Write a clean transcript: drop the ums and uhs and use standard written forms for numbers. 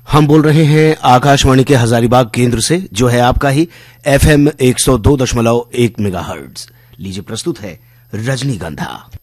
हम बोल रहे हैं आकाशवाणी के हजारीबाग केंद्र से, जो है आपका ही FM 102.1 मेगाहर्ट्ज। लीजिए प्रस्तुत है रजनीगंधा।